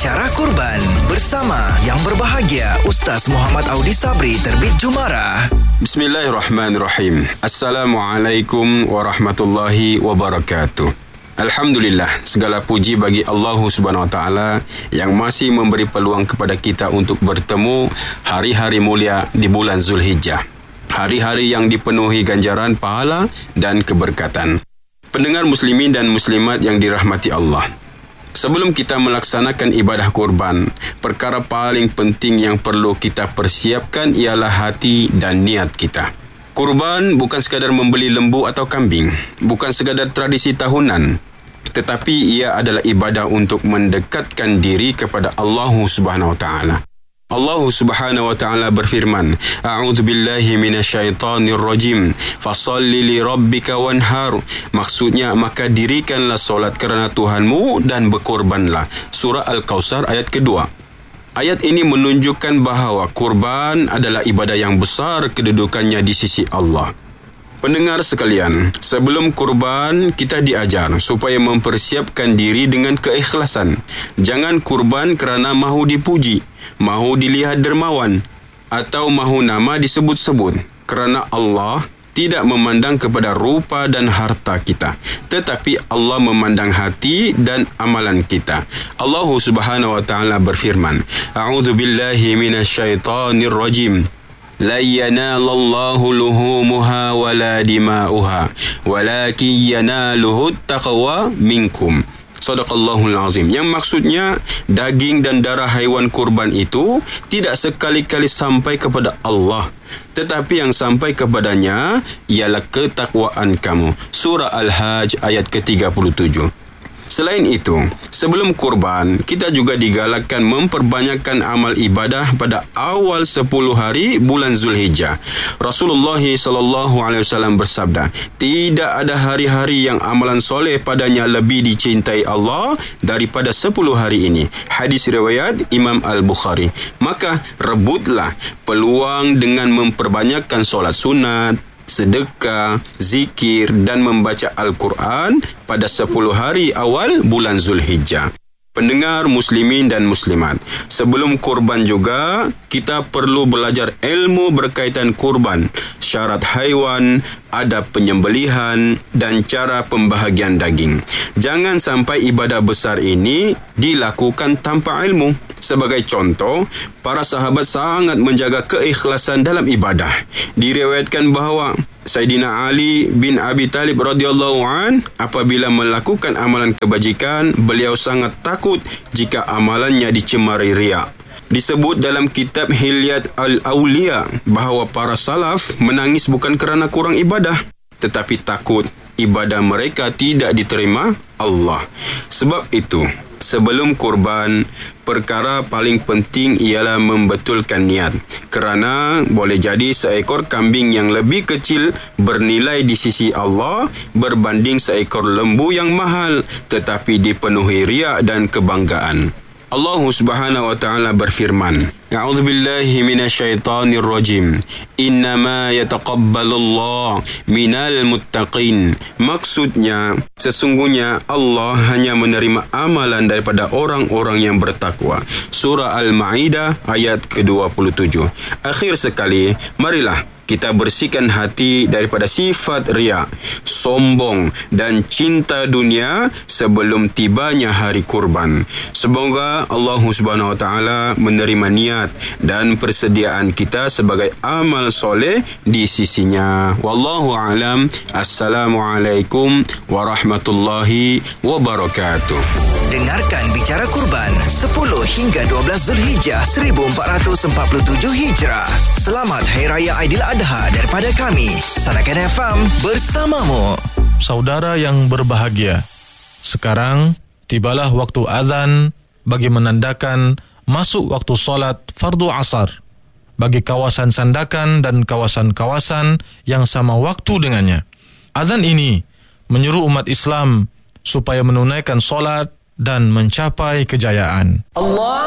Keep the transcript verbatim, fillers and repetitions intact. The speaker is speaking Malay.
Bicara Kurban bersama yang berbahagia Ustaz Muhammad Audi Sabri, Terbit Jumara. Bismillahirrahmanirrahim. Assalamualaikum warahmatullahi wabarakatuh. Alhamdulillah, segala puji bagi Allah Subhanahu Wa Taala yang masih memberi peluang kepada kita untuk bertemu hari-hari mulia di bulan Zulhijjah. Hari-hari yang dipenuhi ganjaran pahala dan keberkatan. Pendengar muslimin dan muslimat yang dirahmati Allah. Sebelum kita melaksanakan ibadah kurban, perkara paling penting yang perlu kita persiapkan ialah hati dan niat kita. Kurban bukan sekadar membeli lembu atau kambing, bukan sekadar tradisi tahunan, tetapi ia adalah ibadah untuk mendekatkan diri kepada Allah Subhanahu Wa Taala. Allah Subhanahu Wa Taala berfirman, A'udzu billahi minasyaitonir rajim. Fasholli li rabbika wanhar. Maksudnya, maka dirikanlah solat kerana Tuhanmu dan berkorbanlah. Surah Al-Kautsar ayat kedua. Ayat ini menunjukkan bahawa kurban adalah ibadah yang besar kedudukannya di sisi Allah. Pendengar sekalian, sebelum kurban kita diajar supaya mempersiapkan diri dengan keikhlasan. Jangan kurban kerana mahu dipuji, mahu dilihat dermawan, atau mahu nama disebut-sebut. Kerana Allah tidak memandang kepada rupa dan harta kita, tetapi Allah memandang hati dan amalan kita. Allah Subhanahu Wa Taala berfirman, A'udzu billahi minasyaitonir rajim. La yanalallahu luhumuha wala dima'uha, walakin yanaluhu taqwa minkum. Sadaqallahul azim. Yang maksudnya, daging dan darah haiwan kurban itu tidak sekali-kali sampai kepada Allah, tetapi yang sampai kepadanya ialah ketakwaan kamu. Surah Al-Hajj ayat ke tiga puluh tujuh. Selain itu, sebelum kurban, kita juga digalakkan memperbanyakkan amal ibadah pada awal sepuluh hari bulan Zulhijjah. Rasulullah sallallahu alaihi wasallam bersabda, tidak ada hari-hari yang amalan soleh padanya lebih dicintai Allah daripada sepuluh hari ini. Hadis riwayat Imam Al-Bukhari. Maka rebutlah peluang dengan memperbanyakkan solat sunat, sedekah, zikir dan membaca Al-Quran pada sepuluh hari awal bulan Zulhijjah. Pendengar muslimin dan muslimat, sebelum kurban juga kita perlu belajar ilmu berkaitan kurban, syarat haiwan, adab penyembelihan dan cara pembahagian daging. Jangan sampai ibadah besar ini dilakukan tanpa ilmu. Sebagai contoh, para sahabat sangat menjaga keikhlasan dalam ibadah. Diriwayatkan bahawa Sayyidina Ali bin Abi Talib radhiyallahu an apabila melakukan amalan kebajikan, beliau sangat takut jika amalannya dicemari riya. Disebut dalam kitab Hilyat Al-Awliya bahawa para salaf menangis bukan kerana kurang ibadah, tetapi takut ibadah mereka tidak diterima Allah. Sebab itu, sebelum kurban, perkara paling penting ialah membetulkan niat. Kerana boleh jadi seekor kambing yang lebih kecil bernilai di sisi Allah berbanding seekor lembu yang mahal tetapi dipenuhi riya dan kebanggaan. Allah Subhanahu Wa Taala berfirman, A'udzu billahi minasyaitonir rajim. Innama yataqabbalullah minal muttaqin. Maksudnya, sesungguhnya Allah hanya menerima amalan daripada orang-orang yang bertakwa. Surah Al-Maidah ayat ke dua puluh tujuh. Akhir sekali, marilah kita bersihkan hati daripada sifat riya, sombong dan cinta dunia sebelum tibanya hari kurban. Semoga Allah Subhanahu Wa Taala menerima niat dan persediaan kita sebagai amal soleh di sisinya. Wallahu a'lam. Assalamualaikum warahmatullahi wabarakatuh. Dengarkan Bicara Kurban sepuluh hingga dua belas Zulhijjah seribu empat ratus empat puluh tujuh Hijrah. Selamat Hari Raya Aidiladha daripada kami, Sanakan F M bersamamu. Saudara yang berbahagia, sekarang tibalah waktu azan bagi menandakan masuk waktu solat fardu asar bagi kawasan Sandakan dan kawasan-kawasan yang sama waktu dengannya. Azan ini menyuruh umat Islam supaya menunaikan solat dan mencapai kejayaan. Allah